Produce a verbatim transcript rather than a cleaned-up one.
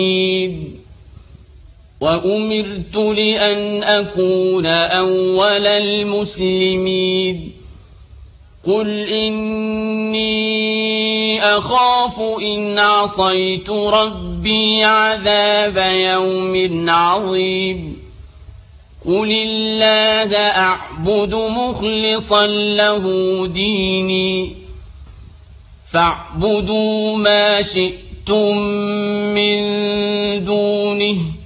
وأمرت لأن أكون أول المسلمين قل إني أخاف إن عصيت ربي عذاب يوم عظيم قل الله أعبد مخلصا له ديني فاعبدوا ما شئتم من دونه